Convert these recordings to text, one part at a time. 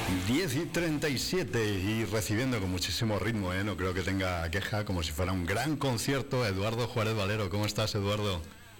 10:37 y recibiendo con muchísimo ritmo, no creo que tenga queja, como si fuera un gran concierto. Eduardo Juárez Valero, ¿cómo estás, Eduardo?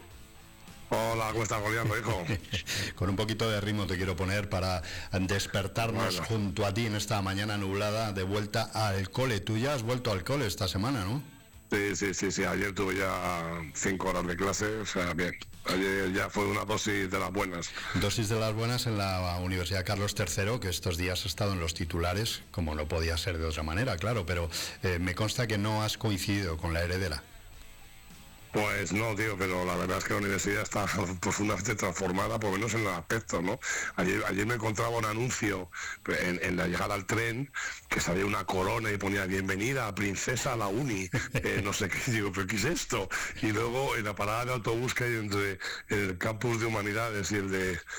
Hola, ¿cómo estás, goleando, hijo? Con un poquito de ritmo te quiero poner para despertarnos junto a ti en esta mañana nublada de vuelta al cole. Tú ya has vuelto al cole esta semana, ¿no? Sí, ayer tuve ya 5 horas de clase, o sea, bien. Ayer ya fue una dosis de las buenas. Dosis de las buenas en la Universidad Carlos III, que estos días ha estado en los titulares, como no podía ser de otra manera, claro, pero me consta que no has coincidido con la heredera. Pues no, tío, pero la verdad es que la universidad está profundamente transformada, por lo menos en el aspecto, ¿no? Ayer me encontraba un anuncio en la llegada al tren que salía una corona y ponía bienvenida princesa a la uni, no sé qué, digo, pero ¿qué es esto? Y luego en la parada de autobús que hay entre el campus de humanidades y el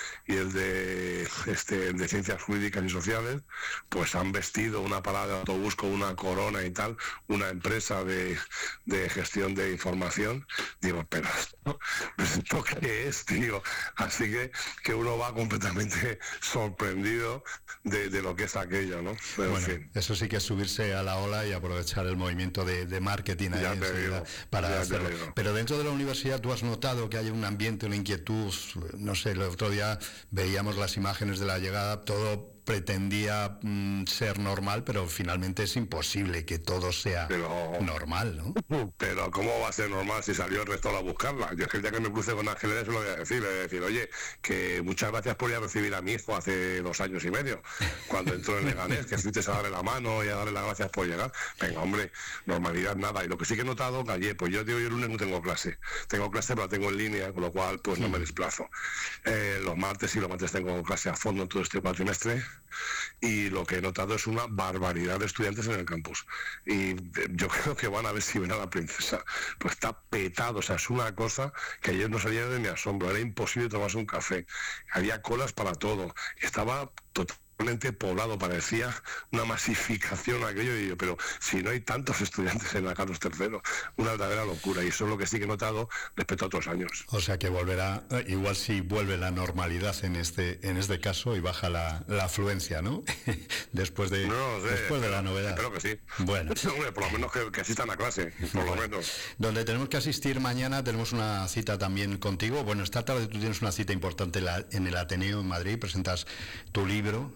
de ciencias jurídicas y sociales, pues han vestido una parada de autobús con una corona y tal, una empresa de gestión de información. Digo, pero ¿esto qué es, tío? Así que uno va completamente sorprendido de lo que es aquello, ¿no? Pero, bueno, en fin. Eso sí que es subirse a la ola y aprovechar el movimiento de marketing ahí para hacerlo. Pero dentro de la universidad tú has notado que hay un ambiente, una inquietud, no sé, el otro día veíamos las imágenes de la llegada, todo pretendía ser normal, pero finalmente es imposible que todo sea normal, ¿no? Pero ¿cómo va a ser normal si salió el rector a buscarla? Yo es que el día que me cruce con Ángeles se lo voy a decir, le voy a decir, oye, que muchas gracias por ir a recibir a mi hijo hace 2 años y medio, cuando entró en Leganés, que fuiste a darle la mano y a darle las gracias por llegar. Venga, hombre, normalidad nada. Y lo que sí que he notado, que ayer, pues yo digo, yo el lunes no tengo clase, pero la tengo en línea, con lo cual pues no me desplazo. Los martes tengo clase a fondo en todo este cuatrimestre. Y lo que he notado es una barbaridad de estudiantes en el campus, y yo creo que van a ver si ven a la princesa, pues está petado, o sea, es una cosa que ayer no salía de mi asombro, era imposible tomarse un café, había colas para todo, estaba totalmente poblado, parecía una masificación aquello, y yo, pero si no hay tantos estudiantes en la Carlos III, una verdadera locura, y eso es lo que sí que he notado respecto a otros años. O sea que volverá, igual si vuelve la normalidad en este caso y baja la afluencia, ¿no? después de la novedad. Espero que sí. Bueno. Hombre, por lo menos que asistan a clase, por lo menos. Donde tenemos que asistir mañana, tenemos una cita también contigo. Bueno, esta tarde tú tienes una cita importante en el Ateneo en Madrid, presentas tu libro,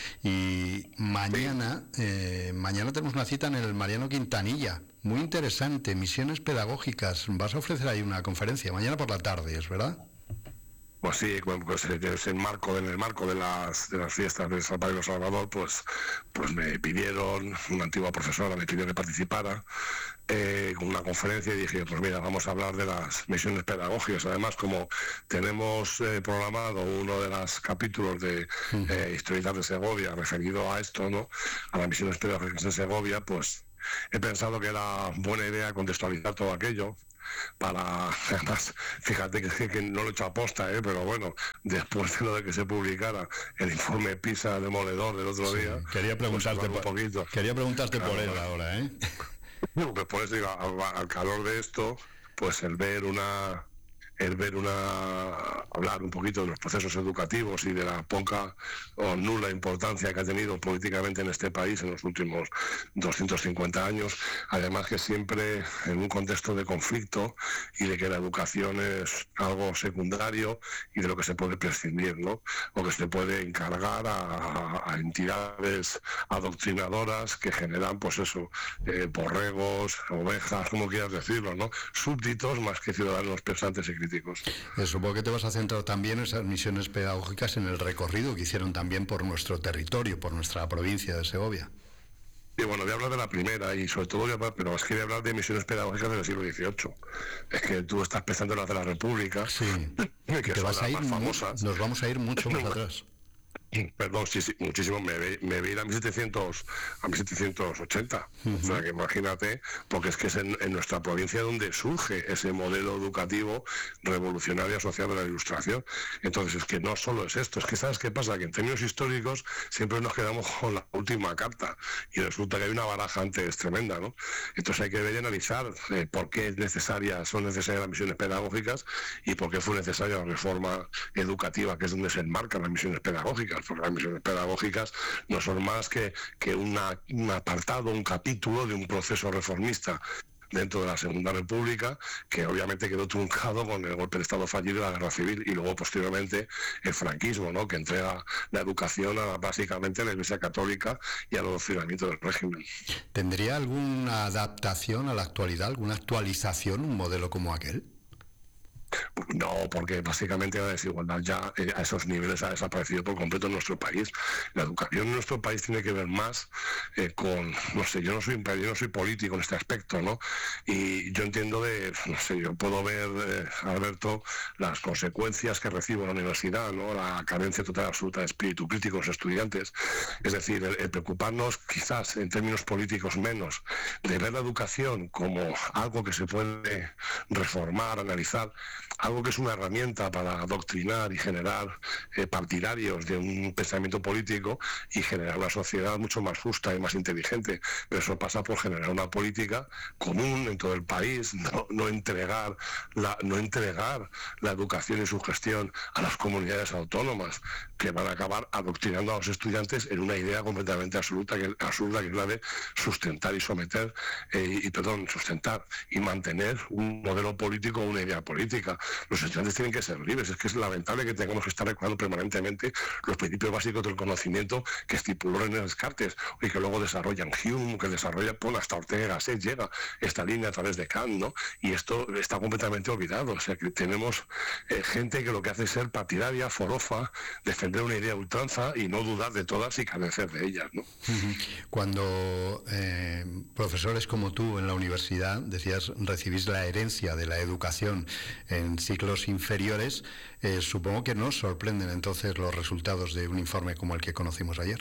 y mañana tenemos una cita en el Mariano Quintanilla, muy interesante, misiones pedagógicas. Vas a ofrecer ahí una conferencia mañana por la tarde, ¿es verdad? Pues sí, pues en el marco de las fiestas de San Pablo Salvador, pues me pidieron, una antigua profesora me pidió que participara con una conferencia, y dije, pues mira, vamos a hablar de las misiones pedagógicas. Además, como tenemos programado uno de los capítulos de Historietas de Segovia referido a esto, ¿no?, a las misiones pedagógicas de Segovia, pues he pensado que era buena idea contextualizar todo aquello. Además, fíjate que no lo he hecho a posta, pero bueno, después de lo de que se publicara el informe PISA demoledor del otro día, quería preguntarte por él ahora, Pues por eso digo, al calor de esto, pues el ver hablar un poquito de los procesos educativos y de la poca o nula importancia que ha tenido políticamente en este país en los últimos 250 años, además que siempre en un contexto de conflicto y de que la educación es algo secundario y de lo que se puede prescindir, ¿no?, o que se puede encargar a entidades adoctrinadoras que generan, pues eso, borregos, ovejas, como quieras decirlo, ¿no?, súbditos más que ciudadanos pensantes y críticos. Supongo que te vas a centrar también en esas misiones pedagógicas, en el recorrido que hicieron también por nuestro territorio, por nuestra provincia de Segovia. Y bueno, voy a hablar de la primera y sobre todo pero es que voy a hablar de misiones pedagógicas del siglo XVIII. Es que tú estás pensando en las de la República, que son las más famosas. Nos vamos a ir mucho más atrás. Perdón, sí, muchísimo. Me voy a ir a 1780. O sea, que imagínate, porque es que es en nuestra provincia donde surge ese modelo educativo revolucionario asociado a la Ilustración. Entonces, es que no solo es esto, es que ¿sabes qué pasa? Que en términos históricos siempre nos quedamos con la última carta y resulta que hay una baraja antes tremenda, ¿no? Entonces hay que ver y analizar por qué son necesarias las misiones pedagógicas y por qué fue necesaria la reforma educativa, que es donde se enmarcan las misiones pedagógicas. pedagógicas, porque las misiones pedagógicas no son más que un apartado, un capítulo de un proceso reformista dentro de la Segunda República, que obviamente quedó truncado con el golpe de Estado fallido y la Guerra Civil, y luego posteriormente el franquismo, ¿no?, que entrega la educación básicamente a la Iglesia Católica y al adoctrinamiento del régimen. ¿Tendría alguna adaptación a la actualidad, alguna actualización, un modelo como aquel? No, porque básicamente la desigualdad ya a esos niveles ha desaparecido por completo en nuestro país. La educación en nuestro país tiene que ver más con, no sé, yo no soy político en este aspecto, ¿no? Y yo entiendo yo puedo ver, Alberto, las consecuencias que recibo en la universidad, ¿no? La carencia total absoluta de espíritu crítico en los estudiantes. Es decir, el preocuparnos quizás en términos políticos menos de ver la educación como algo que se puede reformar, analizar, algo que es una herramienta para adoctrinar y generar partidarios de un pensamiento político y generar una sociedad mucho más justa y más inteligente. Pero eso pasa por generar una política común en todo el país, no entregar la educación y su gestión a las comunidades autónomas, que van a acabar adoctrinando a los estudiantes en una idea completamente absurda, que es la de sustentar y someter, sustentar y mantener un modelo político o una idea política. Los estudiantes tienen que ser libres. Es que es lamentable que tengamos que estar recordando permanentemente los principios básicos del conocimiento que estipuló René Descartes y que luego desarrollan Hume, que desarrolla hasta Ortega y Gasset, llega esta línea a través de Kant, ¿no? Y esto está completamente olvidado. O sea, que tenemos gente que lo que hace es ser partidaria, forofa, defender una idea a ultranza y no dudar de todas y carecer de ellas, ¿no? Cuando profesores como tú en la universidad, decías, recibís la herencia de la educación en ciclos inferiores, supongo que nos sorprenden entonces los resultados de un informe como el que conocimos ayer.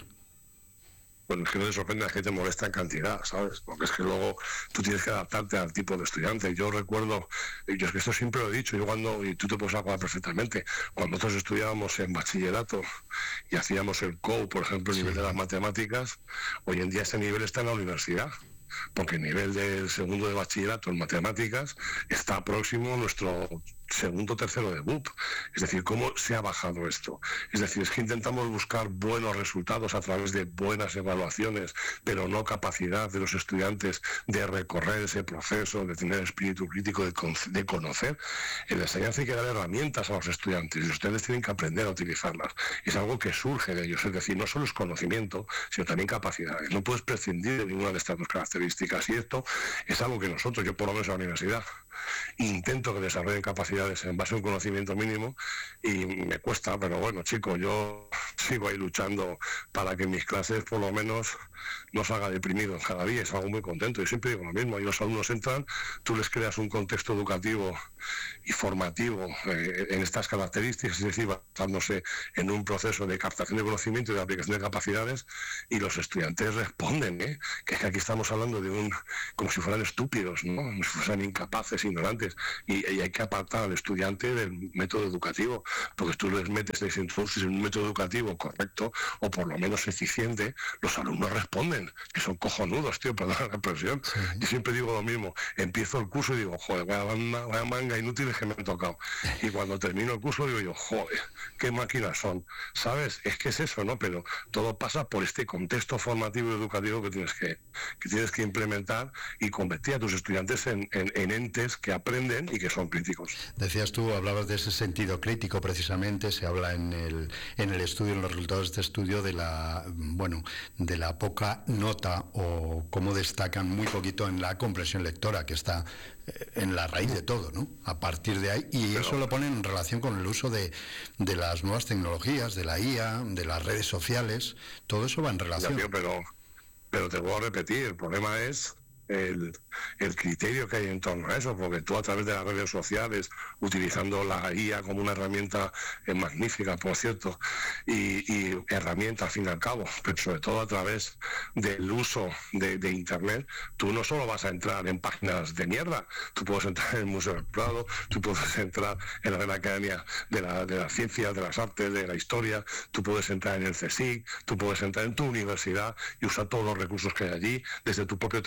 Bueno, es que no te sorprende, a la gente molesta en cantidad, ¿sabes? Porque es que luego tú tienes que adaptarte al tipo de estudiante. Yo recuerdo, yo es que esto siempre lo he dicho, y tú te puedes acordar perfectamente, cuando nosotros estudiábamos en bachillerato y hacíamos el COU, por ejemplo, el nivel de las matemáticas, hoy en día ese nivel está en la universidad, porque el nivel del segundo de bachillerato en matemáticas está próximo a nuestro segundo, tercero de BUP. Es decir, ¿cómo se ha bajado esto? Es decir, es que intentamos buscar buenos resultados a través de buenas evaluaciones, pero no capacidad de los estudiantes de recorrer ese proceso, de tener espíritu crítico, de conocer. En la enseñanza hay que dar herramientas a los estudiantes y ustedes tienen que aprender a utilizarlas. Es algo que surge de ellos, es decir, no solo es conocimiento, sino también capacidades. No puedes prescindir de ninguna de estas dos características y esto es algo que nosotros, yo por lo menos en la universidad, intento que desarrollen capacidades en base a un conocimiento mínimo y me cuesta, pero bueno, chicos, yo sigo ahí luchando para que mis clases por lo menos no salga deprimido cada día, es algo muy contento. Yo siempre digo lo mismo, y los alumnos entran, tú les creas un contexto educativo y formativo en estas características, es decir, basándose en un proceso de captación de conocimiento y de aplicación de capacidades, y los estudiantes responden, que es que aquí estamos hablando de como si fueran estúpidos, ¿no? Como si fueran incapaces, ignorantes, y hay que apartar al estudiante del método educativo, porque tú les introduces en un método educativo correcto, o por lo menos eficiente, los alumnos responden, que son cojonudos, tío, perdón la expresión. Sí. Yo siempre digo lo mismo, empiezo el curso y digo, joder, vaya manga inútiles que me han tocado. Y cuando termino el curso digo yo, joder, qué máquinas son, ¿sabes? Es que es eso, ¿no? Pero todo pasa por este contexto formativo y educativo que tienes que implementar y convertir a tus estudiantes en entes que aprenden y que son críticos. Decías tú, hablabas de ese sentido crítico precisamente, se habla en el estudio, en los resultados de este estudio de la poca nota o cómo destacan muy poquito en la comprensión lectora, que está en la raíz de todo, ¿no? A partir de ahí, y eso lo ponen en relación con el uso de las nuevas tecnologías, de la IA, de las redes sociales, todo eso va en relación. Ya, tío, pero te voy a repetir, el problema es el criterio que hay en torno a eso, porque tú a través de las redes sociales, utilizando la IA como una herramienta magnífica, por cierto, y herramienta al fin y al cabo, pero sobre todo a través del uso de Internet, tú no solo vas a entrar en páginas de mierda, tú puedes entrar en el Museo del Prado, tú puedes entrar en la Real Academia de las Ciencias, de las Artes, de la Historia, tú puedes entrar en el CSIC, tú puedes entrar en tu universidad y usar todos los recursos que hay allí, desde tu propio teléfono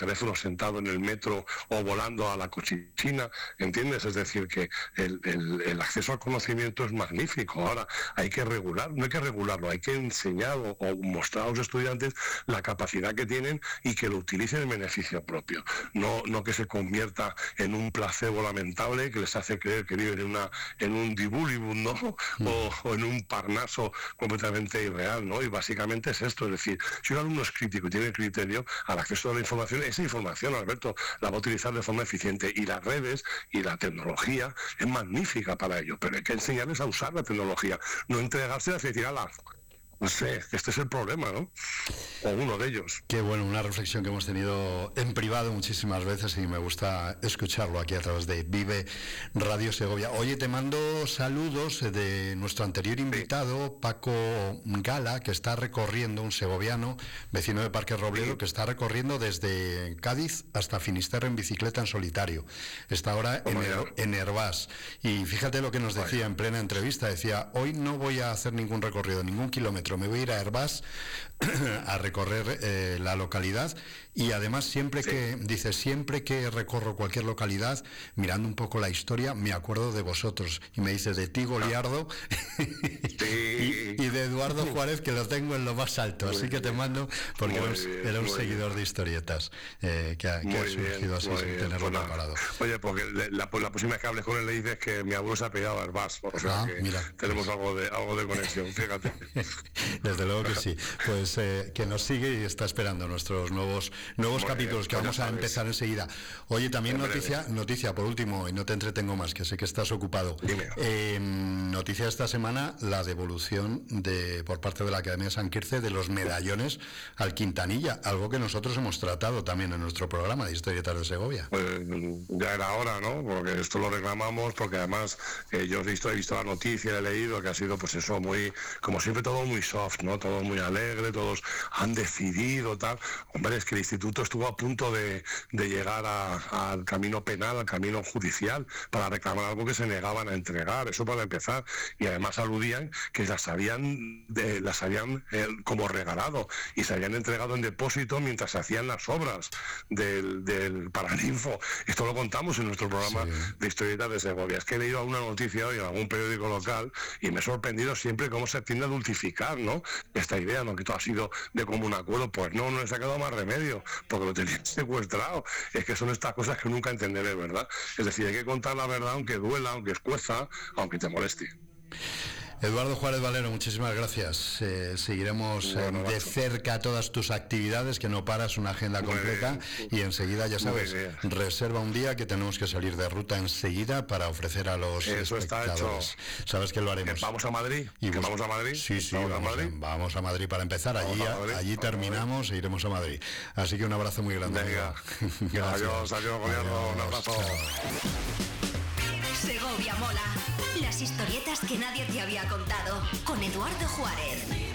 sentado en el metro o volando a la Cochinchina, ¿entiendes? Es decir, que el acceso al conocimiento es magnífico. Ahora hay que no hay que regularlo, hay que enseñar o mostrar a los estudiantes la capacidad que tienen y que lo utilicen en beneficio propio. No que se convierta en un placebo lamentable que les hace creer que viven en un dibulibum, ¿no? O en un Parnaso completamente irreal, ¿no? Y básicamente es esto, es decir, si un alumno es crítico y tiene criterio al acceso a la información, esa información, Alberto, la va a utilizar de forma eficiente, y las redes y la tecnología es magnífica para ello, pero hay que enseñarles a usar la tecnología, no entregarse a decir, no sé, este es el problema, ¿no? O uno de ellos. Qué bueno, una reflexión que hemos tenido en privado muchísimas veces y me gusta escucharlo aquí a través de Vive Radio Segovia. Oye, te mando saludos de nuestro anterior invitado, Paco Gala, que está recorriendo, un segoviano, vecino de Parque Robledo, que está recorriendo desde Cádiz hasta Finisterre en bicicleta en solitario. Está ahora en Hervás. Y fíjate lo que nos decía en plena entrevista, decía, hoy no voy a hacer ningún recorrido, ningún kilómetro, me voy a ir a Hervás a recorrer la localidad, y además siempre que recorro cualquier localidad, mirando un poco la historia, me acuerdo de vosotros, y me dice de ti, Goliardo, y de Eduardo Juárez, que lo tengo en lo más alto, así que te mando, porque era un seguidor de historietas que ha surgido así sin tenerlo preparado. Oye, porque la próxima vez que hables con él le dices que mi abuelo se ha pegado a Hervás, o sea que mira, tenemos algo de conexión, fíjate. Desde luego que sí. Pues que nos sigue y está esperando nuestros nuevos capítulos que vamos a empezar enseguida. Oye, también noticia por último, y no te entretengo más, que sé que estás ocupado. Noticia esta semana, la devolución por parte de la Academia de San Quirce de los medallones al Quintanilla, algo que nosotros hemos tratado también en nuestro programa de Historietas de Segovia. Pues ya era hora, ¿no? Porque esto lo reclamamos, porque además yo he visto la noticia, he leído que ha sido pues eso, muy, como siempre, todo muy soft, ¿no? Todo muy alegre, todos han decidido, tal. Hombre, es que el instituto estuvo a punto de llegar al camino penal, al camino judicial, para reclamar algo que se negaban a entregar, eso para empezar. Y además aludían que las habían como regalado y se habían entregado en depósito mientras se hacían las obras del Paraninfo. Esto lo contamos en nuestro programa de Historietas de Segovia. Es que he leído alguna noticia hoy en algún periódico local y me he sorprendido siempre cómo se tiende a dulcificar, ¿no? Esta idea, ¿no? Que todo ha sido de común acuerdo. Pues no les ha quedado más remedio, porque lo tenían secuestrado. Es que son estas cosas que nunca entenderé, ¿verdad? Es decir, hay que contar la verdad, aunque duela, aunque escueza, aunque te moleste. Eduardo Juárez Valero, muchísimas gracias. Seguiremos de cerca todas tus actividades, que no paras, una agenda completa, y enseguida, ya sabes, reserva un día, que tenemos que salir de ruta enseguida para ofrecer a los espectadores. Está hecho. Sabes que lo haremos. ¿Vamos a Madrid? ¿Vamos a Madrid? Sí, vamos a Madrid para empezar. Allí terminamos e iremos a Madrid. Así que un abrazo muy grande. Venga. Adiós, Goliardo. Un abrazo. Segovia mola. Las historietas que nadie te había contado, con Eduardo Juárez.